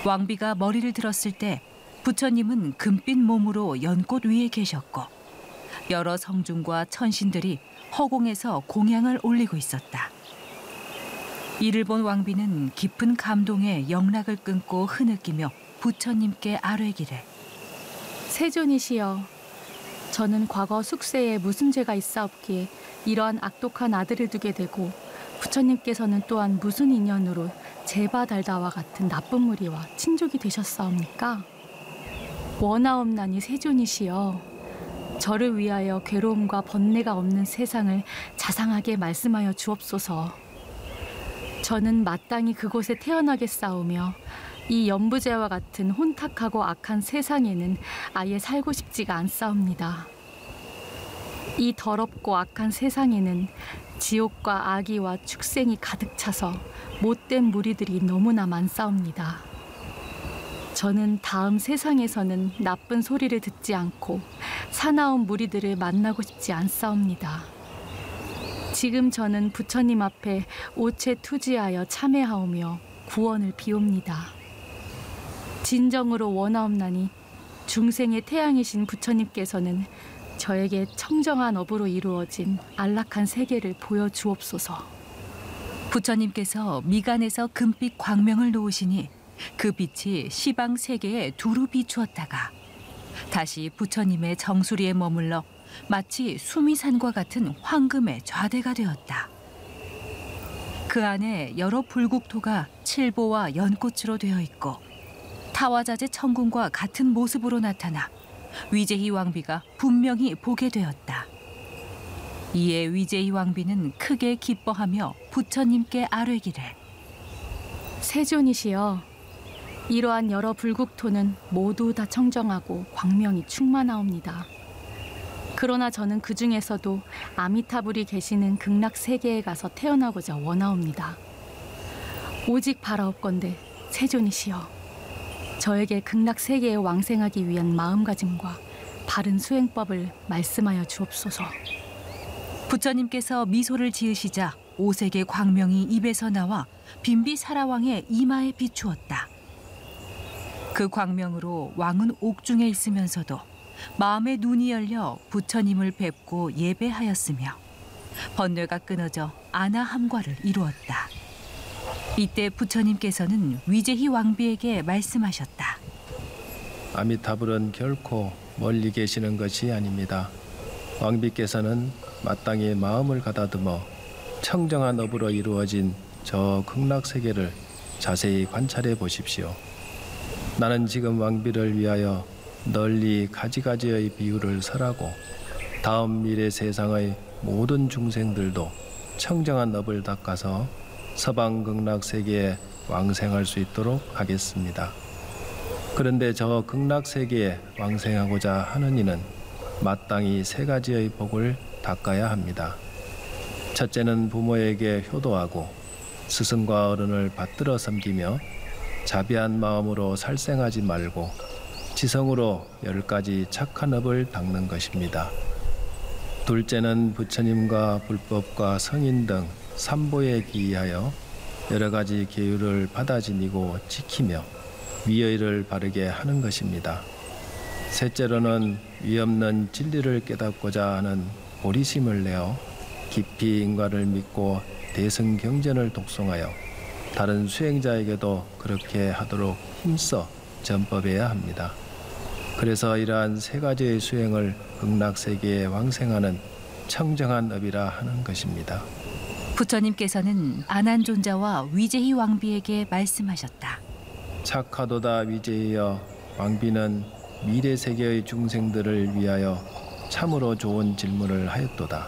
왕비가 머리를 들었을 때 부처님은 금빛 몸으로 연꽃 위에 계셨고 여러 성중과 천신들이 허공에서 공양을 올리고 있었다. 이를 본 왕비는 깊은 감동에 영락을 끊고 흐느끼며 부처님께 아뢰기를 세존이시여, 저는 과거 숙세에 무슨 죄가 있사옵기에 이러한 악독한 아들을 두게 되고 부처님께서는 또한 무슨 인연으로 제바달다와 같은 나쁜 무리와 친족이 되셨사옵니까? 원하옵나니 세존이시여, 저를 위하여 괴로움과 번뇌가 없는 세상을 자상하게 말씀하여 주옵소서. 저는 마땅히 그곳에 태어나겠사오며 이 연부제와 같은 혼탁하고 악한 세상에는 아예 살고 싶지가 않사옵니다. 이 더럽고 악한 세상에는 지옥과 악의와 축생이 가득 차서 못된 무리들이 너무나 많사옵니다. 저는 다음 세상에서는 나쁜 소리를 듣지 않고 사나운 무리들을 만나고 싶지 않사옵니다. 지금 저는 부처님 앞에 오체투지하여 참회하오며 구원을 비옵니다. 진정으로 원하옵나니 중생의 태양이신 부처님께서는 저에게 청정한 업으로 이루어진 안락한 세계를 보여주옵소서. 부처님께서 미간에서 금빛 광명을 놓으시니 그 빛이 시방 세계에 두루 비추었다가 다시 부처님의 정수리에 머물러 마치 수미산과 같은 황금의 좌대가 되었다. 그 안에 여러 불국토가 칠보와 연꽃으로 되어 있고 타와자제 천궁과 같은 모습으로 나타나 위제희 왕비가 분명히 보게 되었다. 이에 위제희 왕비는 크게 기뻐하며 부처님께 아뢰기를 세존이시여, 이러한 여러 불국토는 모두 다 청정하고 광명이 충만하옵니다. 그러나 저는 그 중에서도 아미타불이 계시는 극락세계에 가서 태어나고자 원하옵니다. 오직 바라옵건대 세존이시여, 저에게 극락세계에 왕생하기 위한 마음가짐과 바른 수행법을 말씀하여 주옵소서. 부처님께서 미소를 지으시자 오색의 광명이 입에서 나와 빈비사라왕의 이마에 비추었다. 그 광명으로 왕은 옥중에 있으면서도 마음의 눈이 열려 부처님을 뵙고 예배하였으며 번뇌가 끊어져 아나함과를 이루었다. 이때 부처님께서는 위제희 왕비에게 말씀하셨다. 아미타불은 결코 멀리 계시는 것이 아닙니다. 왕비께서는 마땅히 마음을 가다듬어 청정한 업으로 이루어진 저 극락세계를 자세히 관찰해 보십시오. 나는 지금 왕비를 위하여 널리 가지가지의 비유를 설하고 다음 미래 세상의 모든 중생들도 청정한 업을 닦아서 서방 극락세계에 왕생할 수 있도록 하겠습니다. 그런데 저 극락세계에 왕생하고자 하는 이는 마땅히 세 가지의 복을 닦아야 합니다. 첫째는 부모에게 효도하고 스승과 어른을 받들어 섬기며 자비한 마음으로 살생하지 말고 지성으로 10가지 착한 업을 닦는 것입니다. 둘째는 부처님과 불법과 성인 등 삼보에 기이하여 여러 가지 계율을 받아 지니고 지키며 위의를 바르게 하는 것입니다. 셋째로는 위없는 진리를 깨닫고자 하는 보리심을 내어 깊이 인과를 믿고 대승경전을 독송하여 다른 수행자에게도 그렇게 하도록 힘써 전법해야 합니다. 그래서 이러한 세 가지의 수행을 극락세계에 왕생하는 청정한 업이라 하는 것입니다. 부처님께서는 아난존자와 위제희 왕비에게 말씀하셨다. 착하도다 위제이여, 왕비는 미래 세계의 중생들을 위하여 참으로 좋은 질문을 하였도다.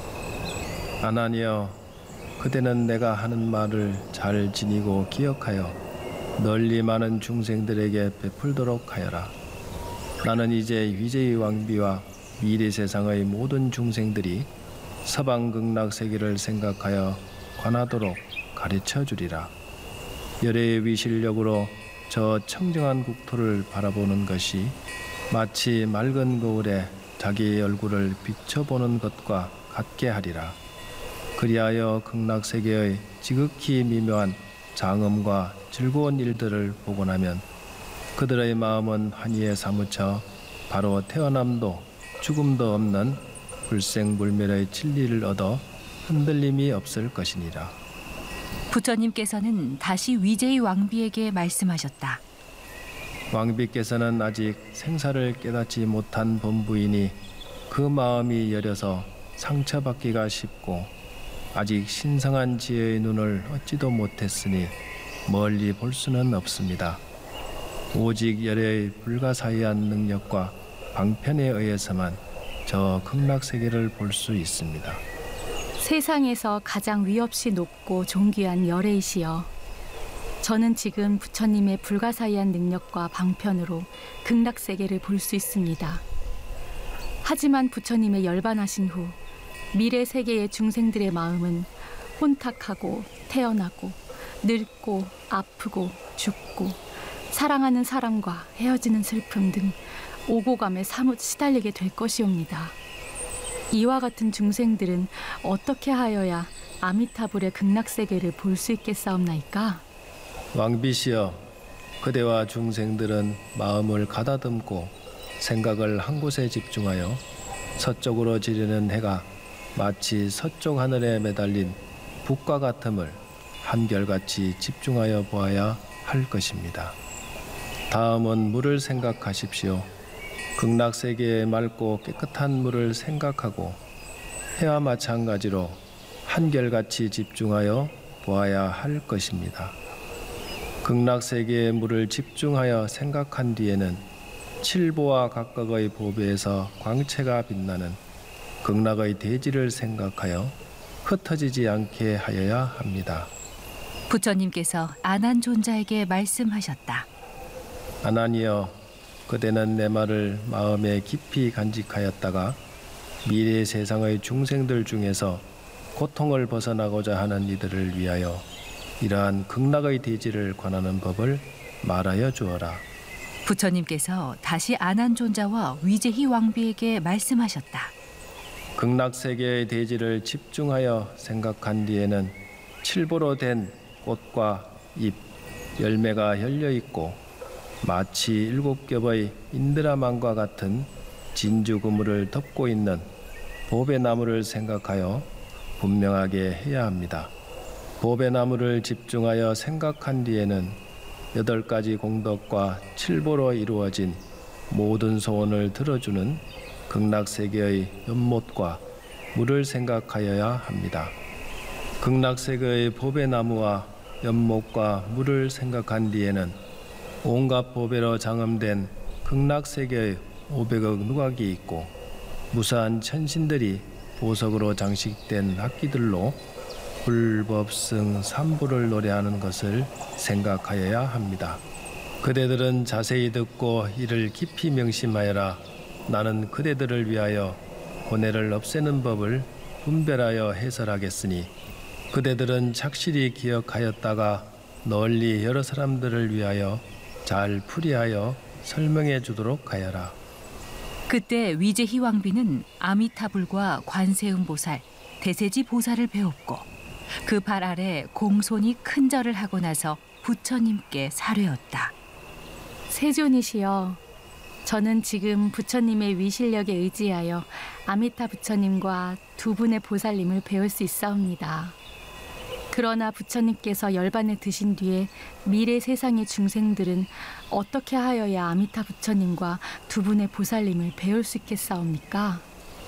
아난이여, 그대는 내가 하는 말을 잘 지니고 기억하여 널리 많은 중생들에게 베풀도록 하여라. 나는 이제 위제의 왕비와 미래 세상의 모든 중생들이 서방 극락 세계를 생각하여 관하도록 가르쳐 주리라. 열애의 위실력으로 저 청정한 국토를 바라보는 것이 마치 맑은 거울에 자기의 얼굴을 비춰보는 것과 같게 하리라. 그리하여 극락 세계의 지극히 미묘한 장엄과 즐거운 일들을 보고 나면 그들의 마음은 환희에 사무쳐 바로 태어남도 죽음도 없는 불생불멸의 진리를 얻어 흔들림이 없을 것이니라. 부처님께서는 다시 위제이 왕비에게 말씀하셨다. 왕비께서는 아직 생사를 깨닫지 못한 범부이니 그 마음이 여려서 상처받기가 쉽고 아직 신성한 지혜의 눈을 얻지도 못했으니 멀리 볼 수는 없습니다. 오직 열의 불가사의한 능력과 방편에 의해서만 저 극락세계를 볼 수 있습니다. 세상에서 가장 위없이 높고 존귀한 열애이시여, 저는 지금 부처님의 불가사의한 능력과 방편으로 극락세계를 볼 수 있습니다. 하지만 부처님의 열반하신 후 미래 세계의 중생들의 마음은 혼탁하고 태어나고 늙고 아프고 죽고 사랑하는 사람과 헤어지는 슬픔 등 오고감에 사뭇 시달리게 될 것이옵니다. 이와 같은 중생들은 어떻게 하여야 아미타불의 극락세계를 볼 수 있겠사옵나이까? 왕비시여, 그대와 중생들은 마음을 가다듬고 생각을 한 곳에 집중하여 서쪽으로 지르는 해가 마치 서쪽 하늘에 매달린 북과 같음을 한결같이 집중하여 보아야 할 것입니다. 다음은 물을 생각하십시오. 극락세계의 맑고 깨끗한 물을 생각하고 해와 마찬가지로 한결같이 집중하여 보아야 할 것입니다. 극락세계의 물을 집중하여 생각한 뒤에는 칠보와 각각의 보배에서 광채가 빛나는 극락의 대지를 생각하여 흩어지지 않게 하여야 합니다. 부처님께서 아난존자에게 말씀하셨다. 아난이여, 그대는 내 말을 마음에 깊이 간직하였다가 미래 세상의 중생들 중에서 고통을 벗어나고자 하는 이들을 위하여 이러한 극락의 대지를 권하는 법을 말하여 주어라. 부처님께서 다시 아난존자와 위제희 왕비에게 말씀하셨다. 극락세계의 대지를 집중하여 생각한 뒤에는 칠보로 된 꽃과 잎, 열매가 열려있고 마치 7겹의 인드라만과 같은 진주 그물을 덮고 있는 보배나무를 생각하여 분명하게 해야 합니다. 보배나무를 집중하여 생각한 뒤에는 8가지 공덕과 칠보로 이루어진 모든 소원을 들어주는 극락세계의 연못과 물을 생각하여야 합니다. 극락세계의 보배나무와 연못과 물을 생각한 뒤에는 온갖 보배로 장엄된 극락세계의 500억 누각이 있고 무수한 천신들이 보석으로 장식된 악기들로 불법승 삼부를 노래하는 것을 생각하여야 합니다. 그대들은 자세히 듣고 이를 깊이 명심하여라. 나는 그대들을 위하여 고뇌를 없애는 법을 분별하여 해설하겠으니 그대들은 착실히 기억하였다가 널리 여러 사람들을 위하여 잘 풀이하여 설명해 주도록 하여라. 그때 위제희 왕비는 아미타불과 관세음보살, 대세지 보살을 배웠고 그 발 아래 공손히 큰 절을 하고 나서 부처님께 사뢰었다. 세존이시여, 저는 지금 부처님의 위실력에 의지하여 아미타 부처님과 두 분의 보살님을 배울 수 있사옵니다. 그러나 부처님께서 열반에 드신 뒤에 미래 세상의 중생들은 어떻게 하여야 아미타 부처님과 두 분의 보살님을 배울 수 있겠사옵니까?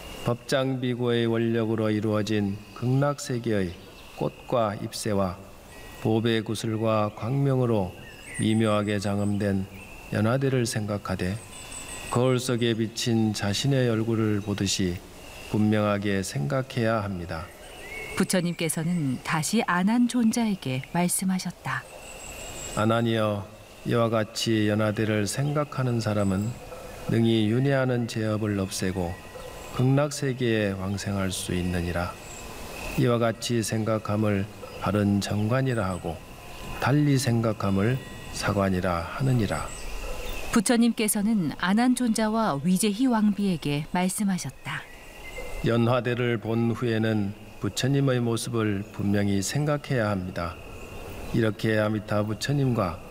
법장비고의 원력으로 이루어진 극락세계의 꽃과 잎새와 보배 구슬과 광명으로 미묘하게 장엄된 연화대를 생각하되 거울 속에 비친 자신의 얼굴을 보듯이 분명하게 생각해야 합니다. 부처님께서는 다시 아난존자에게 말씀하셨다. 아난이여, 이와 같이 연화대를 생각하는 사람은 능히 윤회하는 제업을 없애고 극락세계에 왕생할 수 있느니라. 이와 같이 생각함을 바른 정관이라 하고 달리 생각함을 사관이라 하느니라. 부처님께서는 아난존자와 위제희 왕비에게 말씀하셨다. 연화대를 본 후에는 부처님의 모습을 분명히 생각해야 합니다. 이렇게 아미타 부처님과